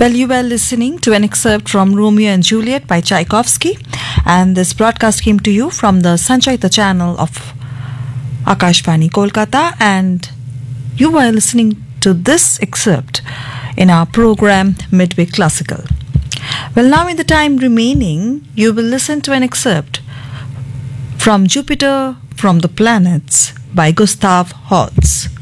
Well, you were listening to an excerpt from Romeo and Juliet by Tchaikovsky, and this broadcast came to you from the Sanchayita channel of Akashvani Kolkata, and you were listening to this excerpt in our program Midway Classical. Well, now in the time remaining, you will listen to an excerpt from Jupiter from the Planets by Gustav Holst.